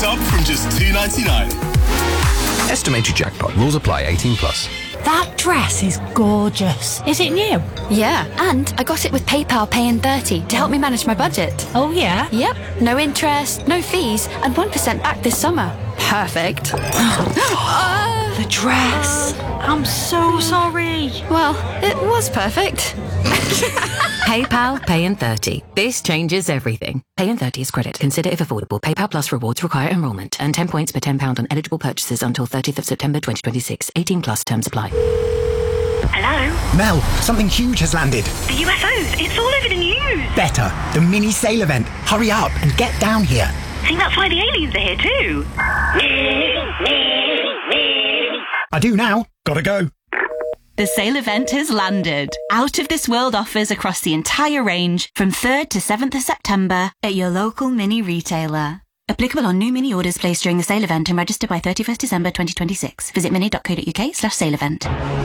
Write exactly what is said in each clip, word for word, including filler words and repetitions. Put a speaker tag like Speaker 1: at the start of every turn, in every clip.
Speaker 1: sub from just two ninety-nine.
Speaker 2: Estimated jackpot. Rules apply. eighteen plus.
Speaker 3: That dress is gorgeous. Is it new?
Speaker 4: Yeah, and I got it with PayPal Pay in thirty to help me manage my budget.
Speaker 3: Oh, yeah?
Speaker 4: Yep. No interest, no fees, and one percent back this summer. Perfect.
Speaker 3: uh, the dress. I'm so sorry.
Speaker 4: Well, it was perfect.
Speaker 5: PayPal Pay in thirty. This changes everything. Pay in thirty is credit. Consider if affordable. PayPal Plus rewards require enrolment and ten points per ten pounds on eligible purchases until thirtieth of September twenty twenty-six. eighteen plus terms apply.
Speaker 6: Hello?
Speaker 7: Mel, something huge has landed.
Speaker 6: The U F Os. It's all over the news.
Speaker 7: Better. The mini sail event. Hurry up and get down here.
Speaker 6: I think that's why the aliens are here too.
Speaker 7: I do now. Gotta go.
Speaker 8: The sale event has landed. Out of this world offers across the entire range from third to seventh of September at your local mini retailer. Applicable on new mini orders placed during the sale event and registered by thirty-first December twenty twenty-six. Visit mini.co.uk slash sale event.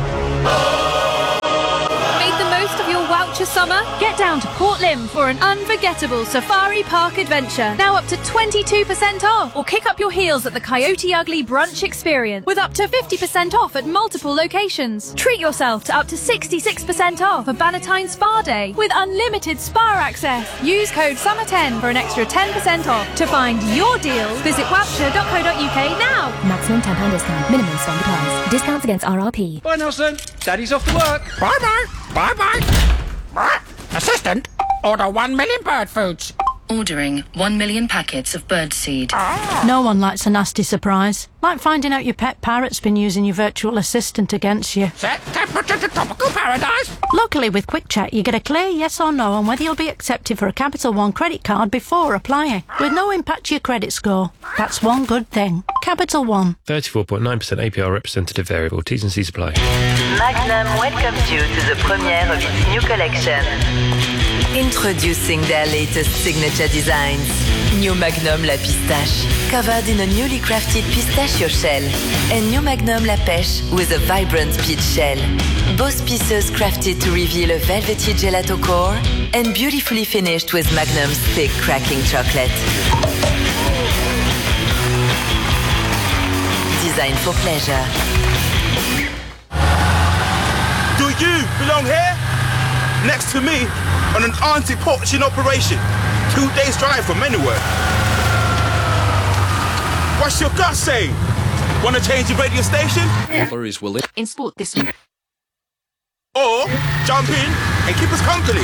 Speaker 9: Made the most of your voucher summer? Get down to Port Lympne for an unforgettable safari park adventure. Now up to twenty-two percent off. Or kick up your heels at the Coyote Ugly Brunch Experience with up to fifty percent off at multiple locations. Treat yourself to up to sixty-six percent off a Bannatyne Spa Day with unlimited spa access. Use code summer ten for an extra ten percent off. To find your deals, visit wapture dot co dot uk now.
Speaker 10: Maximum ten pounds discount. Minimum spend applies. Discounts against R R P.
Speaker 11: Bye, Nelson. Daddy's off to work.
Speaker 12: Bye-bye. Bye-bye. Assistant, order one million bird foods.
Speaker 13: Ordering one million packets of bird seed.
Speaker 3: No one likes a nasty surprise. Like finding out your pet parrot's been using your virtual assistant against you.
Speaker 12: Set temperature to tropical paradise.
Speaker 3: Luckily, with Quick Check, you get a clear yes or no on whether you'll be accepted for a Capital One credit card before applying, with no impact to your credit score. That's one good thing. Capital One.
Speaker 14: thirty-four point nine percent A P R representative variable. T's and C's apply.
Speaker 15: Magnum welcomes you to the premiere of its new collection. Introducing their latest signature designs. New Magnum La Pistache, covered in a newly crafted pistachio shell. And New Magnum La Pêche with a vibrant peach shell. Both pieces crafted to reveal a velvety gelato core and beautifully finished with Magnum's thick cracking chocolate. Designed for pleasure.
Speaker 1: Do you belong here? Next to me on an anti-poaching operation. Two days drive from anywhere. What's your gut saying? Want to change your radio station?
Speaker 2: Lorries will
Speaker 5: in sport this week.
Speaker 1: Or jump in and keep us company.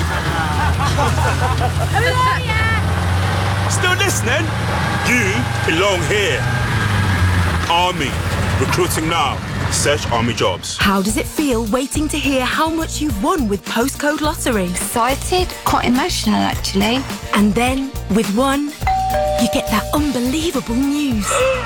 Speaker 1: Still listening? You belong here. Army. Recruiting now. Search Army Jobs.
Speaker 16: How does it feel waiting to hear how much you've won with Postcode Lottery?
Speaker 4: Excited, quite emotional actually.
Speaker 16: And then, with one, you get that unbelievable news.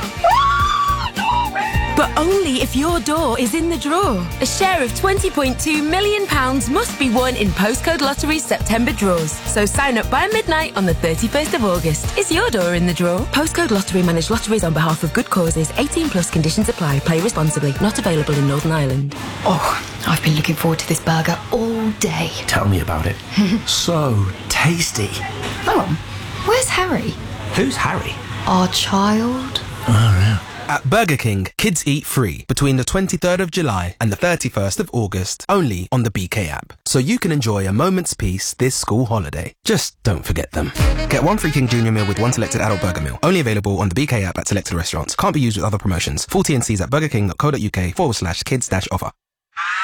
Speaker 16: But only if your door is in the draw. A share of twenty point two million pounds must be won in Postcode Lottery's September draws. So sign up by midnight on the thirty-first of August. Is your door in the draw? Postcode Lottery manage lotteries on behalf of good causes. eighteen plus conditions apply. Play responsibly. Not available in Northern Ireland.
Speaker 4: Oh, I've been looking forward to this burger all day.
Speaker 2: Tell me about it. So tasty.
Speaker 4: Mum, where's Harry?
Speaker 2: Who's Harry?
Speaker 4: Our child.
Speaker 2: Oh, yeah.
Speaker 17: At Burger King, kids eat free between the twenty-third of July and the thirty-first of August, only on the B K app. So you can enjoy a moment's peace this school holiday. Just don't forget them. Get one free King Junior meal with one selected adult burger meal. Only available on the B K app at selected restaurants. Can't be used with other promotions. Full T and C's at burgerking.co.uk forward slash kids dash offer.